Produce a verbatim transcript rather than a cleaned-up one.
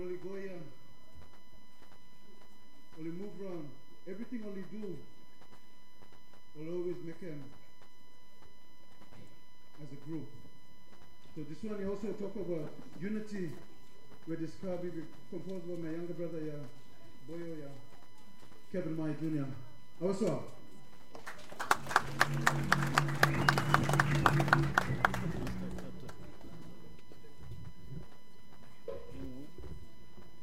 only go here, only move around, everything only do will always make him as a group. So this one he also talk about unity, where this car be composed by my younger brother, yeah, Boyo, yeah, Kevin Mai Junior Also.